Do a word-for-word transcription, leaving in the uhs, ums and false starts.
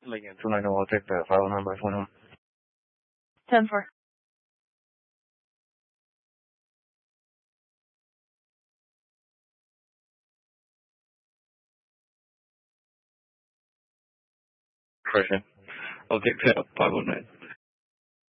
Lincoln two ninety one, I'll take that. five oh nine by twenty-one. ten four. Correction. I'll take that. five oh nine.